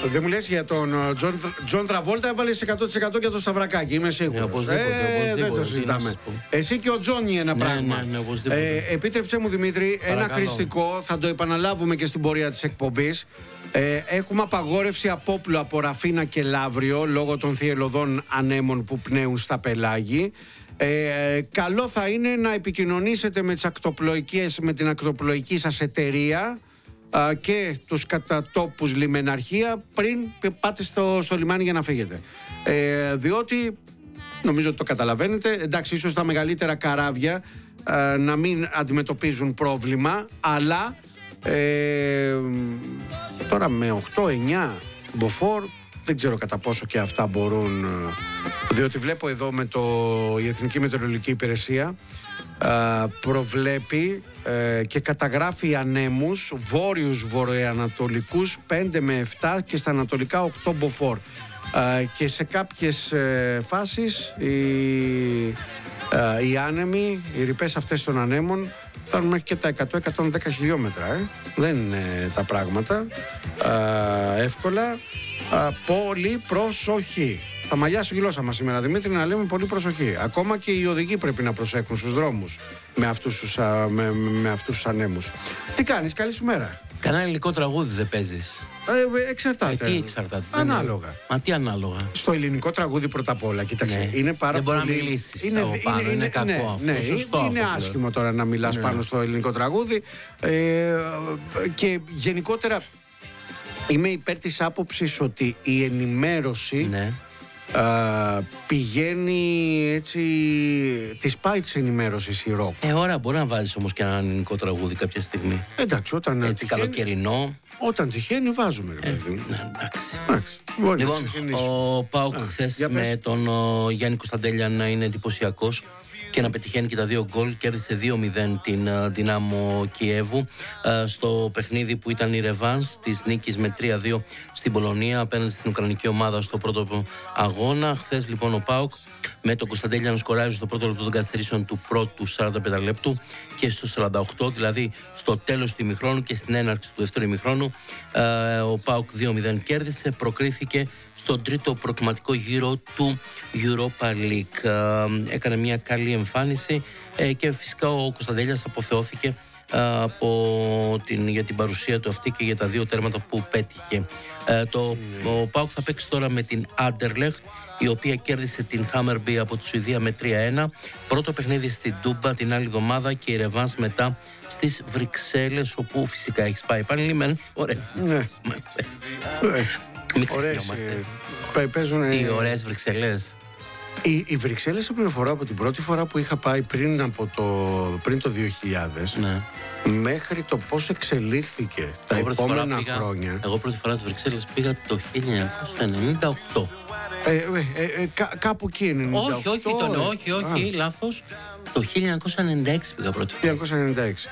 Δεν μου λες για τον Τζον Τραβόλτα, έβαλες 100% για το Σταυρακάκι, είμαι σίγουρος. Δεν το συζητάμε. Εσύ και ο Τζόνι ένα πράγμα. Επίτρεψέ μου, Δημήτρη, ένα χρηστικό, θα το επαναλάβουμε και στην πορεία της εκπομπής. Έχουμε απαγόρευση απόπλου από Ραφίνα και Λαύριο λόγω των θυελλωδών ανέμων που πνέουν στα πελάγη. Καλό θα είναι να επικοινωνήσετε με την ακτοπλοϊκή σας εταιρεία και τους κατατόπους λιμεναρχία πριν πάτε στο λιμάνι για να φύγετε. Διότι νομίζω ότι το καταλαβαίνετε, εντάξει, ίσως τα μεγαλύτερα καράβια να μην αντιμετωπίζουν πρόβλημα, αλλά τώρα με 8-9 μποφόρ δεν ξέρω κατά πόσο και αυτά μπορούν, διότι βλέπω εδώ με η Εθνική Μετεωρολογική Υπηρεσία προβλέπει και καταγράφει ανέμους βόρειους βορειοανατολικούς 5 με 7 και στα ανατολικά 8 μποφόρ, και σε κάποιες φάσεις οι άνεμοι, οι ρηπές αυτές των ανέμων φτάνουν μέχρι και τα 100-110 χιλιόμετρα. Δεν είναι τα πράγματα εύκολα. Πολύ προσοχή. Θα μαλλιάσει η γλώσσα μας σήμερα, Δημήτρη, να λέμε πολύ προσοχή. Ακόμα και οι οδηγοί πρέπει να προσέχουν στους δρόμους με αυτούς τους ανέμους. Τι κάνεις, καλή σου μέρα. Κανένα ελληνικό τραγούδι δεν παίζεις? Εξαρτάται. Τι εξαρτάται? Ανάλογα. Μα τι ανάλογα? Στο ελληνικό τραγούδι πρώτα απ' όλα, κοίταξε. Είναι πάρα δεν πολύ. Δεν μπορεί να μιλήσεις. Είναι κακό αυτό. Ναι, σωστό είναι αυτό, άσχημο τώρα να μιλάς πάνω στο ελληνικό τραγούδι. Και γενικότερα είμαι υπέρ της άποψης ότι η ενημέρωση πηγαίνει έτσι, της πάει της ενημέρωσης η ροκ. Ώρα μπορεί να βάζεις όμως και ένα ελληνικό τραγούδι κάποια στιγμή. Εντάξει, όταν έτσι τυχαίνει, καλοκαιρινό. Όταν τυχαίνει βάζουμε, ρε παιδί μου. Εντάξει. Λοιπόν, ο ΠΑΟΚ χθες με τον Γιάννη Κωνσταντέλια να είναι εντυπωσιακός και να πετυχαίνει και τα 2 γκολ. Κέρδισε 2-0 την Δυνάμο Κιέβου στο παιχνίδι που ήταν η ρεβάνς της νίκης με 3-2 στην Πολωνία απέναντι στην Ουκρανική ομάδα στο πρώτο αγώνα. Χθες λοιπόν ο ΠΑΟΚ με τον Κωνσταντέλια να σκοράζει στο πρώτο λεπτό των καθυστερήσεων του πρώτου 45 λεπτού και στο 48, δηλαδή στο τέλος του ημιχρόνου και στην έναρξη του δεύτερου ημιχρόνου, ο ΠΑΟΚ 2-0 κέρδισε, προκρίθηκε στον τρίτο προκριματικό γύρο του Europa League. Έκανε μια καλή εμφάνιση και φυσικά ο Κωνσταντέλιας αποθεώθηκε για την παρουσία του αυτή και για τα 2 τέρματα που πέτυχε. Ο ΠΑΟΚ θα παίξει τώρα με την Anderlecht, η οποία κέρδισε την Hammarby από τη Σουηδία με 3-1. Πρώτο παιχνίδι στην Τούμπα την άλλη εβδομάδα και η ρεβάνς μετά στις Βρυξέλλες, όπου φυσικά έχεις πάει επανειλημμένες φορές. Ναι. Μην ξεχνιόμαστε. Τι ωραίες Βρυξέλλες. Οι Βρυξέλλες σε πληροφορά από την πρώτη φορά που είχα πάει πριν το 2000, μέχρι το πώς εξελίχθηκε τα επόμενα χρόνια. Εγώ πρώτη φορά στις Βρυξέλλες πήγα το 1998. Κάπου εκεί 98. Όχι, λάθος. Το 1996 πήγα πρώτη φορά. 1996.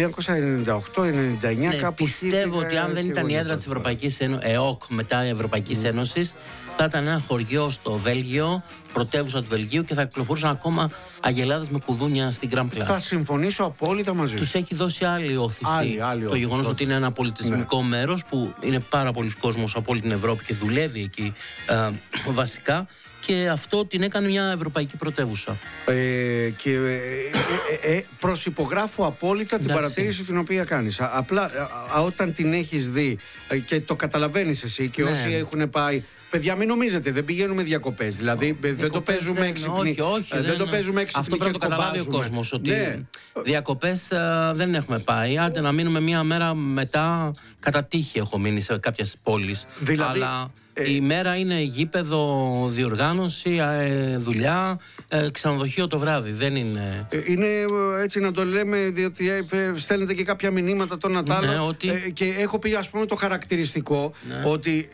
1998-99 κάπου. Πιστεύω ότι αν δεν ήταν η έδρα της Ευρωπαϊκής Ένωσης, ΕΟΚ μετά Ευρωπαϊκής Ένωσης, θα ήταν ένα χωριό στο Βέλγιο, πρωτεύουσα του Βελγίου, και θα κυκλοφορούσαν ακόμα αγελάδες με κουδούνια στην Grand Place. Θα συμφωνήσω απόλυτα μαζί σου. Τους έχει δώσει άλλη όθηση το γεγονός ότι είναι ένα πολιτισμικό μέρος που είναι πάρα πολλοί κόσμος από όλη την Ευρώπη και δουλεύει εκεί βασικά. Και αυτό την έκανε μια ευρωπαϊκή πρωτεύουσα. Και προσυπογράφω απόλυτα την παρατήρηση την οποία κάνεις. Απλά όταν την έχεις δει και το καταλαβαίνεις εσύ και όσοι έχουν πάει. Παιδιά, μην νομίζετε, δεν πηγαίνουμε διακοπές. Δηλαδή δεν το παίζουμε έξυπνοι. Όχι, δεν το παίζουμε έξυπνοι. Αυτό πρέπει να το καταλάβει ο κόσμος. Ότι διακοπές δεν έχουμε πάει. Άντε να μείνουμε μία μέρα μετά. Κατά τύχη έχω μείνει σε κάποιες πόλεις. Δηλαδή, αλλά η μέρα είναι γήπεδο, διοργάνωση, δουλειά, ξενοδοχείο το βράδυ. Δεν είναι. Είναι έτσι να το λέμε, διότι στέλνετε και κάποια μηνύματα το Νατάλο. Και έχω πει, ας πούμε, το χαρακτηριστικό ότι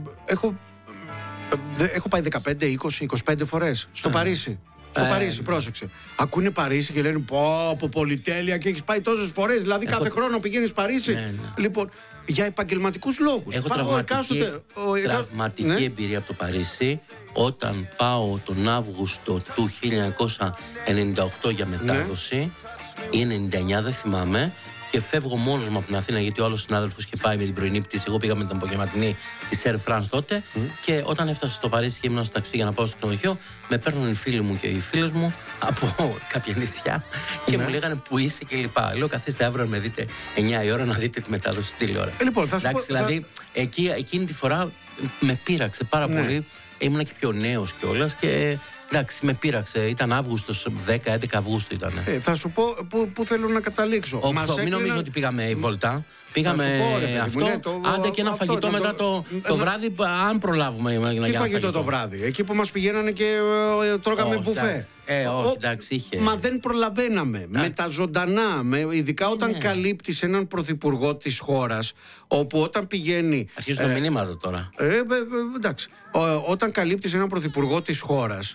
έχω πάει 15, 20, 25 φορές στο Παρίσι. Στο Παρίσι, πρόσεξε. Ακούνε Παρίσι και λένε πω πολυτέλεια και έχεις πάει τόσες φορές. Δηλαδή κάθε χρόνο πηγαίνεις Παρίσι. Λοιπόν, για επαγγελματικούς λόγους. Έχω τραυματική εμπειρία από το Παρίσι όταν πάω τον Αύγουστο του 1998 για μετάδοση ή 99, δεν θυμάμαι. και φεύγω μόνος μου από την Αθήνα, γιατί ο άλλος συνάδελφος είχε πάει με την πρωινή πτήση. Εγώ πήγα με την απογευματινή της Air France τότε. Και όταν έφτασα στο Παρίσι και ήμουν στο ταξί για να πάω στο ξενοδοχείο, με παίρνουν οι φίλοι μου και οι φίλες μου από κάποια νησιά και μου λέγανε που είσαι κλπ. Λέω, καθίστε αύριο να με δείτε 9 η ώρα να δείτε τη μετάδοση στη τηλεόραση. Λοιπόν, θα σου πω, δηλαδή, εκείνη τη φορά με πείραξε πάρα πολύ. Ήμουν και πιο νέος κιόλας και εντάξει, με πείραξε. Ήταν Αύγουστος, 10-11 Αυγούστου ήταν. Θα σου πω πού θέλω να καταλήξω. Μην νομίζω ότι πήγαμε βολτά. Πήγαμε αυτό, άντε και ένα φαγητό μετά το βράδυ, αν προλάβουμε. Τι φαγητό το βράδυ? Εκεί που μας πηγαίνανε και τρώγαμε μπουφέ. Όχι, εντάξει, είχε. Μα δεν προλαβαίναμε. Με τα ζωντανά, ειδικά όταν καλύπτεις έναν πρωθυπουργό της χώρας, όπου όταν πηγαίνει. Αρχίζουν τα μηνύματα τώρα. Εντάξει. Όταν καλύπτεις έναν πρωθυπουργό της χώρας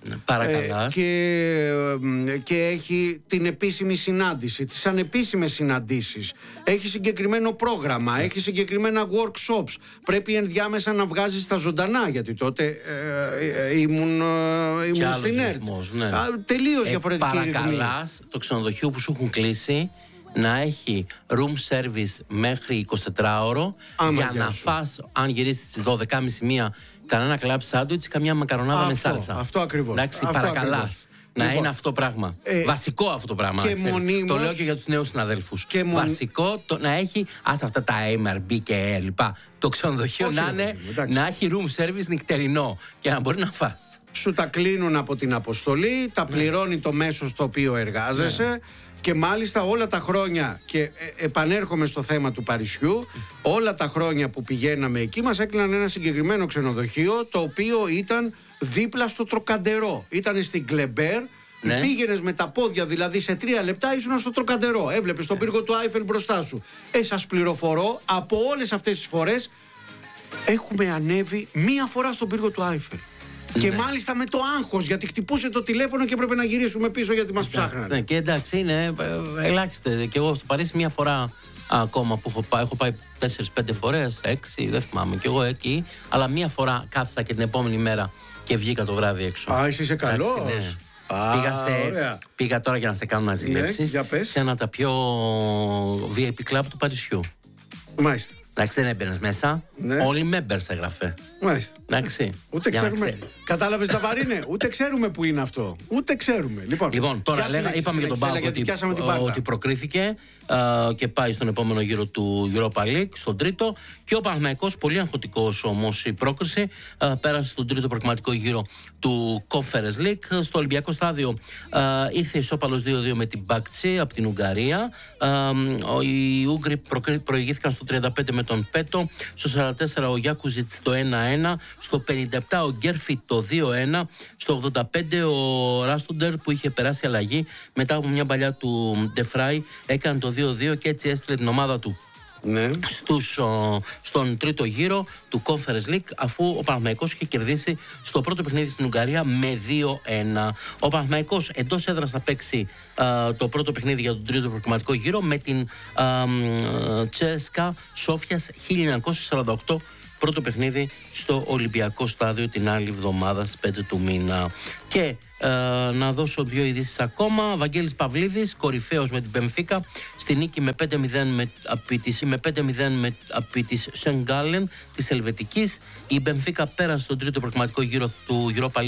και έχει την επίσημη συνάντηση, τις ανεπίσημες συναντήσεις, έχει συγκεκριμένο πρόγραμμα, έχει συγκεκριμένα workshops, πρέπει ενδιάμεσα να βγάζεις τα ζωντανά, γιατί τότε ήμουν στην ΕΡΤ. Τελείως διαφορετική ρυθμή. Παρακαλάς το ξενοδοχείο που σου έχουν κλείσει να έχει room service μέχρι 24ωρο για να φας, αν γυρίσεις στις 12.30-1, κανένα κλαμπ σάντουιτς, καμιά μακαρονάδα με σάλτσα. Αυτό ακριβώς. Εντάξει, παρακαλάς. Να είναι αυτό το πράγμα. Βασικό αυτό το πράγμα. Το λέω και για τους νέους συναδέλφους. Βασικό να έχει, αυτά τα MRB και λοιπά, το ξενοδοχείο να έχει room service νυχτερινό και να μπορεί να φας. Σου τα κλείνουν από την αποστολή, τα πληρώνει το μέσο στο οποίο εργάζεσαι. Και μάλιστα όλα τα χρόνια, και επανέρχομαι στο θέμα του Παρισιού, όλα τα χρόνια που πηγαίναμε εκεί μας έκλειναν ένα συγκεκριμένο ξενοδοχείο, το οποίο ήταν δίπλα στο Τροκαντερό. Ήταν στην Κλεμπέρ, πήγαινες με τα πόδια, δηλαδή σε 3 λεπτά ήσουν στο Τροκαντερό. Έβλεπες τον πύργο του Άιφελ μπροστά σου. Σας πληροφορώ, από όλες αυτές τις φορές έχουμε ανέβει μία φορά στον πύργο του Άιφελ. Και μάλιστα με το άγχος, γιατί χτυπούσε το τηλέφωνο και έπρεπε να γυρίσουμε πίσω γιατί μας ψάχνανε. Και εντάξει, είναι ελάχιστε. Και εγώ στο Παρίσι μία φορά ακόμα που έχω πάει 4-5 φορές, 6, δεν θυμάμαι. Και εγώ εκεί, αλλά μία φορά κάθισα και την επόμενη μέρα και βγήκα το βράδυ έξω. Εσύ είσαι καλός. Πήγα τώρα για να σε κάνω να ζηλέψεις σε ένα από τα πιο VIP club του Παρισιού. Μάλιστα. Εντάξει, δεν έμπαινες μέσα. Όλοι members έγραφε. Μάλιστα. Εντάξει. Ούτε ξέρουμε. Κατάλαβες τα βαρύνε. Ούτε ξέρουμε που είναι αυτό. Ούτε ξέρουμε. Λοιπόν τώρα είπαμε για τον ΠΑΟΚ ότι προκρίθηκε και πάει στον επόμενο γύρο του Europa League, στον τρίτο. Και ο Παναθηναϊκός, πολύ αγχωτικός όμως η πρόκριση, πέρασε στον τρίτο προκριματικό γύρο του Conference League. Στο Ολυμπιακό στάδιο ήρθε ισόπαλος 2-2 με την Μπάκτσι από την Ουγγαρία. Οι Ούγγροι προηγήθηκαν στο 35 με τον Πέτο, στο 44 ο Γιάκουζιτς το 1-1, στο 57 ο Γκέρφιτ το 2-1, στο 85 ο Ράστοντερ που είχε περάσει αλλαγή μετά από μια παλιά του Ντεφράι έκανε το 2-2 και έτσι έστειλε την ομάδα του στον τρίτο γύρο του Conference League, αφού ο Παναθηναϊκός είχε κερδίσει στο πρώτο παιχνίδι στην Ουγγαρία με 2-1. Ο Παναθηναϊκός εντός έδρας θα παίξει το πρώτο παιχνίδι για τον τρίτο προκριματικό γύρο με την Τσέσκα Σόφιας 1948, πρώτο παιχνίδι στο Ολυμπιακό στάδιο την άλλη εβδομάδα στις 5 του μήνα. Και να δώσω 2 ειδήσεις ακόμα. Βαγγέλης Παυλίδης, κορυφαίος με την Μπενφίκα, στη νίκη με 5-0 από τη Σεν Γκάλεν της Ελβετικής. Η Μπενφίκα πέρασε στον τρίτο προκριματικό γύρο του Europa League